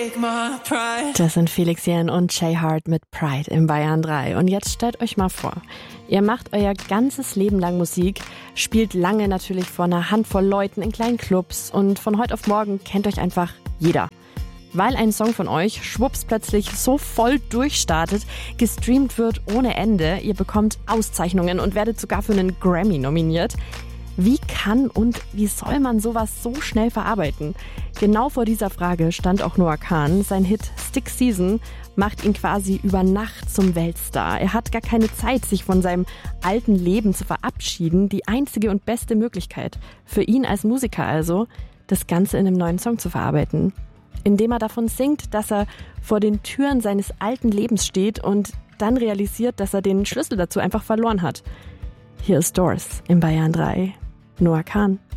Das sind Felix Jähn und Jay Hart mit Pride im Bayern 3. Und jetzt stellt euch mal vor, ihr macht euer ganzes Leben lang Musik, spielt lange natürlich vor einer Handvoll Leuten in kleinen Clubs und von heute auf morgen kennt euch einfach jeder. Weil ein Song von euch schwupps plötzlich so voll durchstartet, gestreamt wird ohne Ende, ihr bekommt Auszeichnungen und werdet sogar für einen Grammy nominiert. Wie kann und wie soll man sowas so schnell verarbeiten? Genau vor dieser Frage stand auch Noah Kahan. Sein Hit Stick Season macht ihn quasi über Nacht zum Weltstar. Er hat gar keine Zeit, sich von seinem alten Leben zu verabschieden. Die einzige und beste Möglichkeit für ihn als Musiker also, das Ganze in einem neuen Song zu verarbeiten. Indem er davon singt, dass er vor den Türen seines alten Lebens steht und dann realisiert, dass er den Schlüssel dazu einfach verloren hat. Hier ist Doors im Bayern 3. Noah Kahan.